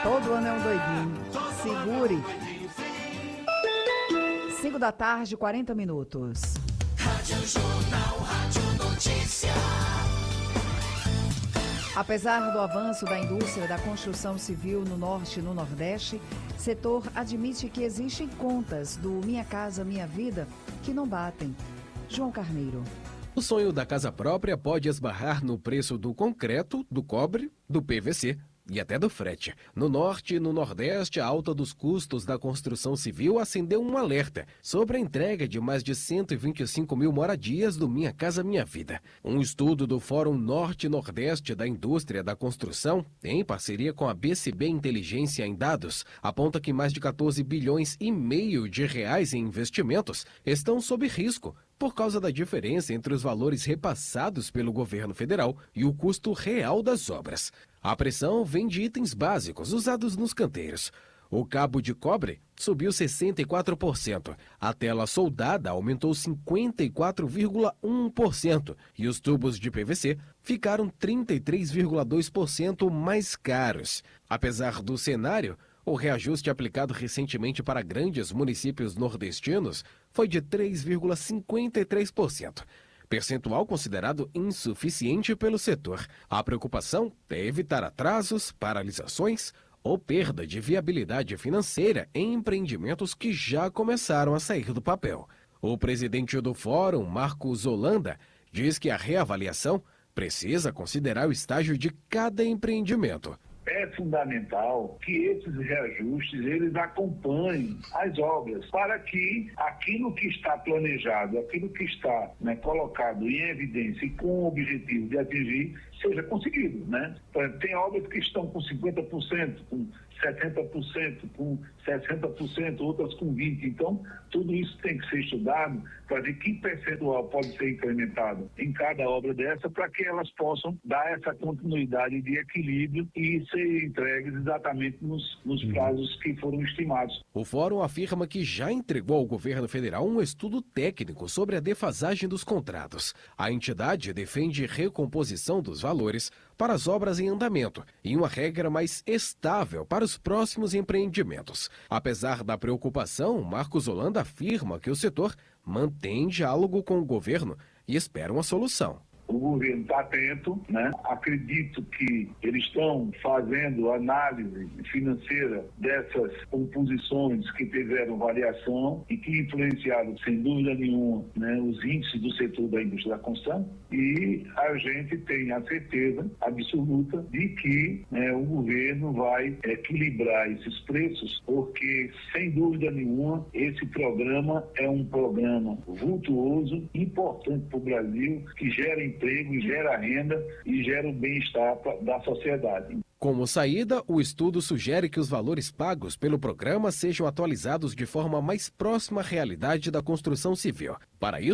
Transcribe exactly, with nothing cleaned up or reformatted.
Todo ano é um doidinho. Segure. cinco da tarde, quarenta minutos. Rádio Jornal, Rádio Notícia. Apesar do avanço da indústria da construção civil no Norte e no Nordeste, setor admite que existem contas do Minha Casa Minha Vida que não batem. João Carneiro. O sonho da casa própria pode esbarrar no preço do concreto, do cobre, do P V C e até do frete. No Norte e no Nordeste, a alta dos custos da construção civil acendeu um alerta sobre a entrega de mais de cento e vinte e cinco mil moradias do Minha Casa Minha Vida. Um estudo do Fórum Norte e Nordeste da Indústria da Construção, em parceria com a B C B Inteligência em Dados, aponta que mais de quatorze bilhões e meio de reais em investimentos estão sob risco por causa da diferença entre os valores repassados pelo governo federal e o custo real das obras. A pressão vem de itens básicos usados nos canteiros. O cabo de cobre subiu sessenta e quatro por cento, a tela soldada aumentou cinquenta e quatro vírgula um por cento e os tubos de P V C ficaram trinta e três vírgula dois por cento mais caros. Apesar do cenário, o reajuste aplicado recentemente para grandes municípios nordestinos foi de três vírgula cinquenta e três por cento. Percentual considerado insuficiente pelo setor. A preocupação é evitar atrasos, paralisações ou perda de viabilidade financeira em empreendimentos que já começaram a sair do papel. O presidente do Fórum, Marcos Holanda, diz que a reavaliação precisa considerar o estágio de cada empreendimento. É fundamental que esses reajustes eles acompanhem as obras para que aquilo que está planejado, aquilo que está, né, colocado em evidência e com o objetivo de atingir, seja conseguido, né? Tem obras que estão com cinquenta por cento, com setenta por cento, com sessenta por cento, outras com vinte por cento. Então, tudo isso tem que ser estudado para ver que percentual pode ser incrementado em cada obra dessa para que elas possam dar essa continuidade de equilíbrio e ser entregues exatamente nos, nos prazos que foram estimados. O Fórum afirma que já entregou ao governo federal um estudo técnico sobre a defasagem dos contratos. A entidade defende recomposição dos valores para as obras em andamento e uma regra mais estável para os próximos empreendimentos. Apesar da preocupação, Marcos Holanda afirma que o setor mantém diálogo com o governo e espera uma solução. O governo está atento, né? Acredito que eles estão fazendo análise financeira dessas composições que tiveram variação e que influenciaram, sem dúvida nenhuma, né, os índices do setor da indústria da construção. E a gente tem a certeza absoluta de que, né, o governo vai equilibrar esses preços, porque, sem dúvida nenhuma, esse programa é um programa vultuoso, importante para o Brasil, que gera emprego, gera renda e gera o bem-estar da sociedade. Como saída, o estudo sugere que os valores pagos pelo programa sejam atualizados de forma mais próxima à realidade da construção civil. Para isso,